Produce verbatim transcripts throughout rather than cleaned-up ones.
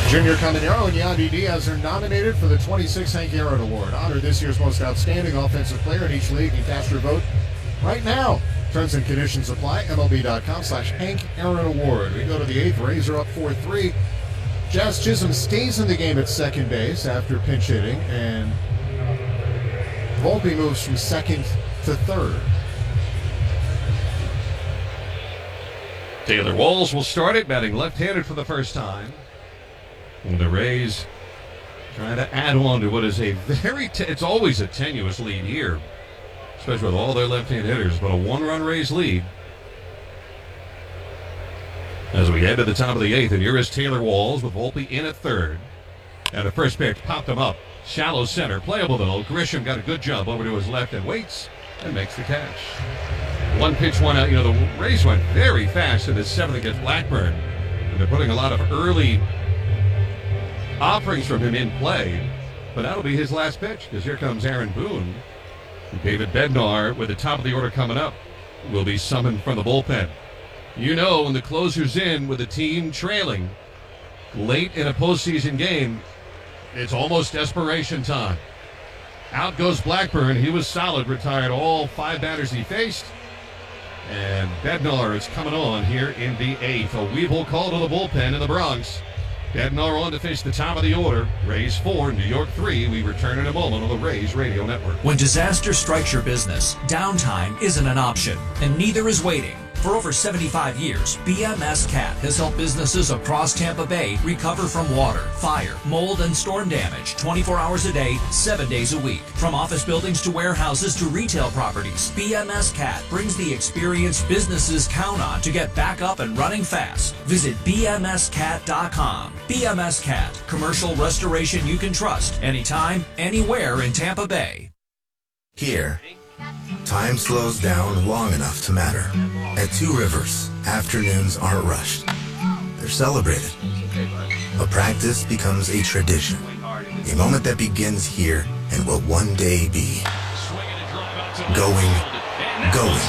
Junior Caminero and Yandy Diaz are nominated for the twenty-sixth Hank Aaron Award. Honored this year's most outstanding offensive player in each league. You can cast your vote right now. Terms and conditions apply. M L B dot com slash Hank Aaron Award. We go to the eighth. Rays are up four three. Jazz Chisholm stays in the game at second base after pinch hitting, and Volpe moves from second to third. Taylor Walls will start it, batting left-handed for the first time. And the Rays trying to add on to what is a very, te- it's always a tenuous lead here, especially with all their left-hand hitters, but a one-run Rays lead. As we head to the top of the eighth, and here is Taylor Walls with Volpe in at third. And the first pitch popped him up. Shallow center, playable though. Grisham got a good jump over to his left and waits and makes the catch. One pitch, one out. You know, the Rays went very fast in this seventh against Blackburn. And they're putting a lot of early offerings from him in play. But that'll be his last pitch, because here comes Aaron Boone. And David Bednar, with the top of the order coming up, will be summoned from the bullpen. You know, when the closer's in with the team trailing late in a postseason game, it's almost desperation time. Out goes Blackburn. He was solid, retired all five batters he faced. And Bednar is coming on here in the eighth. A Weevil call to the bullpen in the Bronx. Bednar on to face the top of the order. Rays four, New York three. We return in a moment on the Rays Radio Network. When disaster strikes your business, downtime isn't an option, and neither is waiting. For over seventy-five years, B M S Cat has helped businesses across Tampa Bay recover from water, fire, mold, and storm damage twenty-four hours a day, seven days a week. From office buildings to warehouses to retail properties, B M S Cat brings the experience businesses count on to get back up and running fast. Visit B M S cat dot com. B M S Cat, commercial restoration you can trust anytime, anywhere in Tampa Bay. Here, time slows down long enough to matter. At Two Rivers, afternoons aren't rushed. They're celebrated. A practice becomes a tradition. A moment that begins here and will one day be going, going,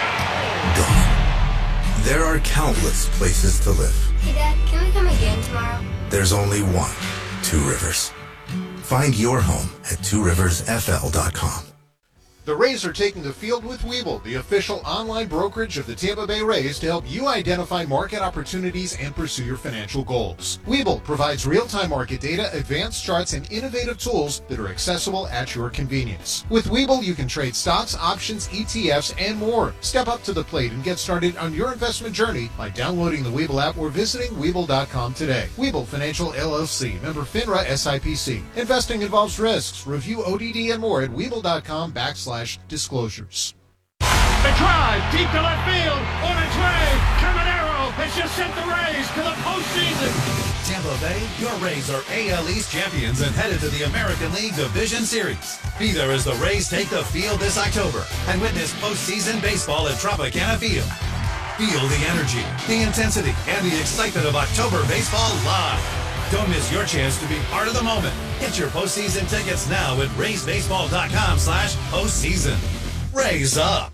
gone. There are countless places to live. Hey, Dad, can we come again tomorrow? There's only one Two Rivers. Find your home at two rivers f l dot com. The Rays are taking the field with Webull, the official online brokerage of the Tampa Bay Rays, to help you identify market opportunities and pursue your financial goals. Webull provides real-time market data, advanced charts, and innovative tools that are accessible at your convenience. With Webull, you can trade stocks, options, E T Fs, and more. Step up to the plate and get started on your investment journey by downloading the Webull app or visiting Webull dot com today. Webull Financial L L C, member FINRA S I P C. Investing involves risks. Review O D D and more at Webull dot com backslash disclosures. The drive deep to left field on its way. Caminero has just sent the Rays to the postseason. Tampa Bay, your Rays are A L East champions and headed to the American League Division Series. Be there as the Rays take the field this October and witness postseason baseball at Tropicana Field. Feel the energy, the intensity, and the excitement of October baseball live. Don't miss your chance to be part of the moment. Get your postseason tickets now at rays baseball dot com slash postseason. Rays up!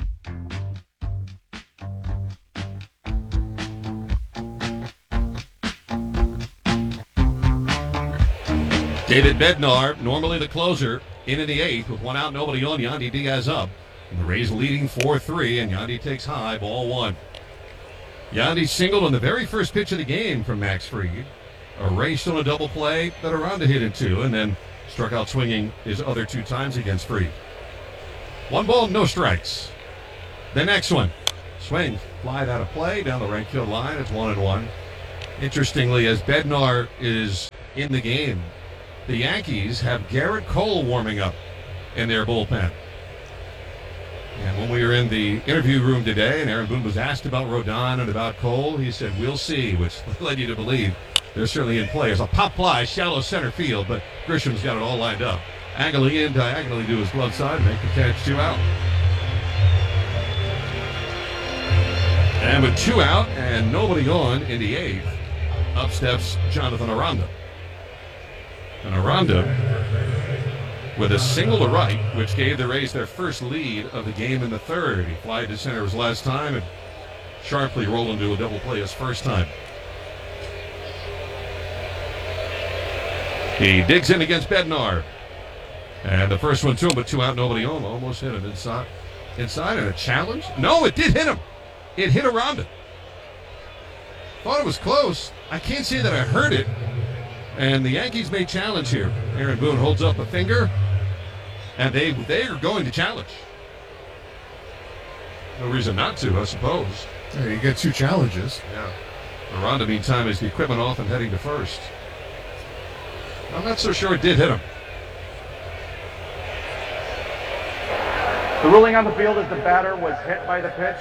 David Bednar, normally the closer, in in the eighth with one out, nobody on. Yandy Diaz up. And the Rays leading four three, and Yandy takes high, ball one. Yandy singled on the very first pitch of the game from Max Fried. Erased on a double play, but around to hit it two, and then struck out swinging his other two times against Fried. One ball, no strikes. The next one, swing, fly out of play down the right field line. It's one and one. Interestingly, as Bednar is in the game, the Yankees have Garrett Cole warming up in their bullpen. And when we were in the interview room today, and Aaron Boone was asked about Rodon and about Cole, he said, "We'll see," which led you to believe they're certainly in play. There's a pop fly, shallow center field, but Grisham's got it all lined up. Angling in, diagonally to his glove side, make the catch, two out. And with two out and nobody on in the eighth, up steps Jonathan Aranda. And Aranda with a single to right, which gave the Rays their first lead of the game in the third. He flied to center his last time and sharply rolled into a double play his first time. He digs in against Bednar. And the first one to him, but two out, nobody on. Almost hit him inside. Inside and a challenge? No, it did hit him. It hit Aranda. Thought it was close. I can't say that I heard it. And the Yankees may challenge here. Aaron Boone holds up a finger. And they, they are going to challenge. No reason not to, I suppose. Yeah, you get two challenges. Yeah. Aranda, meantime, is the equipment off and heading to first. I'm not so sure it did hit him. The ruling on the field is the batter was hit by the pitch.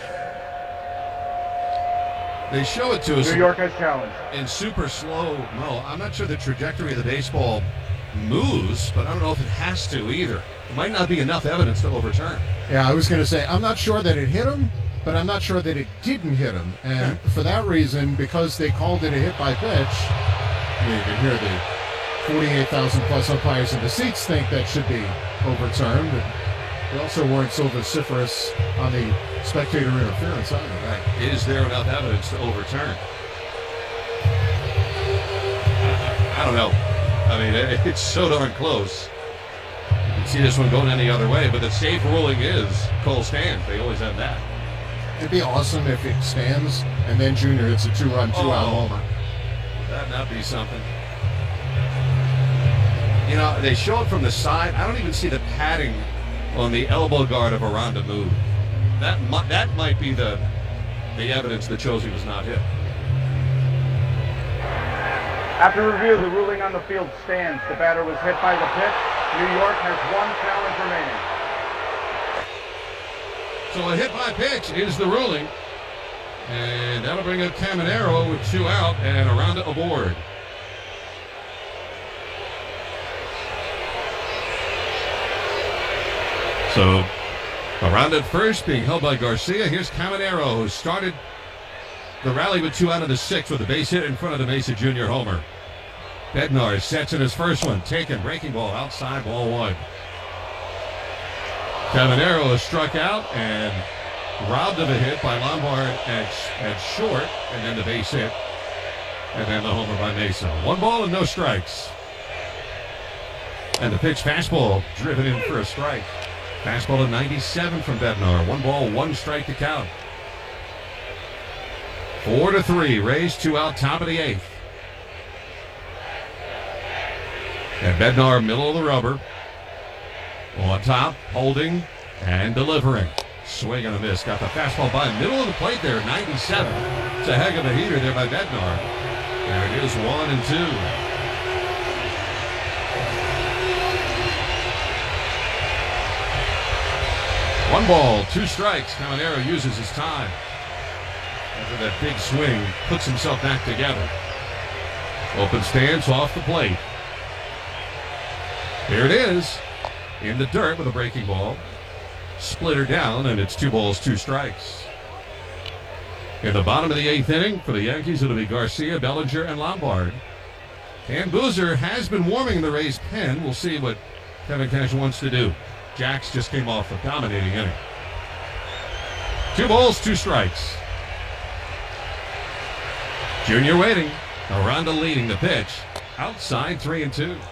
They show it to us. New York has challenged. In super slow mo. I'm not sure the trajectory of the baseball moves, but I don't know if it has to either. It might not be enough evidence to overturn. Yeah, I was going to say, I'm not sure that it hit him, but I'm not sure that it didn't hit him. And for that reason, because they called it a hit by pitch, you can hear the forty-eight thousand plus umpires in the seats think that should be overturned. And they also weren't so vociferous on the spectator interference either. Right. Is there enough evidence to overturn? I, I don't know. I mean, it, it's so darn close. You can see this one going any other way, but the safe ruling is Cole stands. They always have that. It'd be awesome if it stands and then Junior hits a two-run, two-out Oh. homer. Would that not be something? You know, they show it from the side. I don't even see the padding on the elbow guard of Aranda move. That mi- that might be the the evidence that shows he was not hit. After review, the ruling on the field stands. The batter was hit by the pitch. New York has one challenge remaining. So a hit by pitch is the ruling. And that'll bring up Caminero with two out and Aranda aboard. So Aranda at first, being held by Garcia. Here's Caminero, who started the rally with two out of the six with a base hit in front of the Mesa Junior homer. Bednar sets in his first one, taken, breaking ball outside, ball one. Caminero is struck out and robbed of a hit by Lombard at, at short, and then the base hit, and then the homer by Mesa. One ball and no strikes. And the pitch fastball driven in for a strike. Fastball to ninety-seven from Bednar. One ball, one strike to count. Four to three. Rays two out, top of the eighth. And Bednar, middle of the rubber. On top, holding and delivering. Swing and a miss. Got the fastball by middle of the plate there, ninety-seven. It's a heck of a heater there by Bednar. There it is, one and two. One ball, two strikes. Caminero uses his time. After that big swing, puts himself back together. Open stance off the plate. Here it is. In the dirt with a breaking ball. Splitter down, and it's two balls, two strikes. In the bottom of the eighth inning, for the Yankees, it'll be Garcia, Bellinger, and Lombard. And Boozer has been warming in the Rays' pen. We'll see what Kevin Cash wants to do. Jax just came off a dominating inning. Two balls, two strikes. Junior waiting. Aranda leading the pitch. Outside, three and two.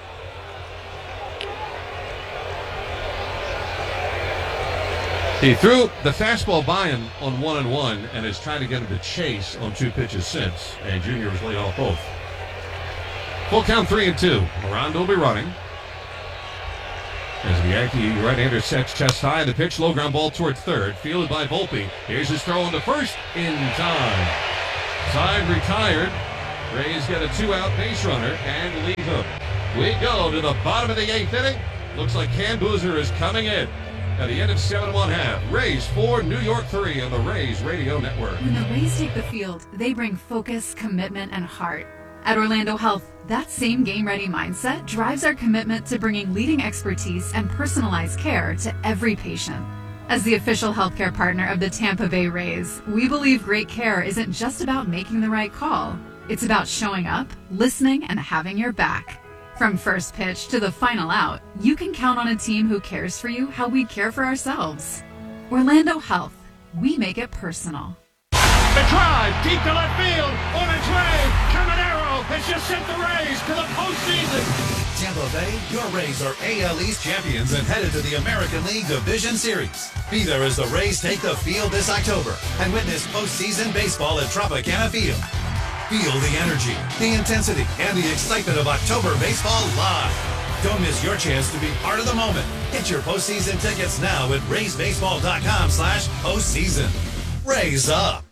He threw the fastball by him on one and one and is trying to get him to chase on two pitches since. And Junior was laid off both. Full count, three and two. Aranda will be running. As the Yankee right-hander sets chest high, the pitch, low ground ball toward third, fielded by Volpe. Here's his throw into first in time. Side retired. Rays get a two-out base runner and leave him. We go to the bottom of the eighth inning. Looks like Ken Boozer is coming in at the end of seven one half. Rays four, New York three on the Rays Radio Network. When the Rays take the field, they bring focus, commitment, and heart. At Orlando Health, that same game-ready mindset drives our commitment to bringing leading expertise and personalized care to every patient. As the official healthcare partner of the Tampa Bay Rays, we believe great care isn't just about making the right call. It's about showing up, listening, and having your back. From first pitch to the final out, you can count on a team who cares for you how we care for ourselves. Orlando Health, we make it personal. The drive deep to left field on its way. Caminero has just sent the Rays to the postseason. Tampa Bay, your Rays are A L East champions and headed to the American League Division Series. Be there as the Rays take the field this October and witness postseason baseball at Tropicana Field. Feel the energy, the intensity, and the excitement of October baseball live. Don't miss your chance to be part of the moment. Get your postseason tickets now at rays baseball dot com slash postseason. Rays up.